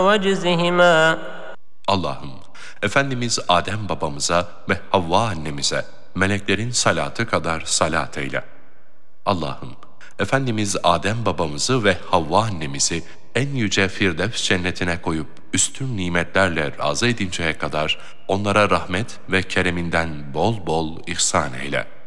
وجزهما. Allah'ım, Efendimiz Adem babamıza ve Havva annemize meleklerin salatı kadar salat eyle. Allah'ım, Efendimiz Adem babamızı ve Havva annemizi en yüce Firdevs cennetine koyup üstün nimetlerle razı edinceye kadar onlara rahmet ve kereminden bol bol ihsan eyle.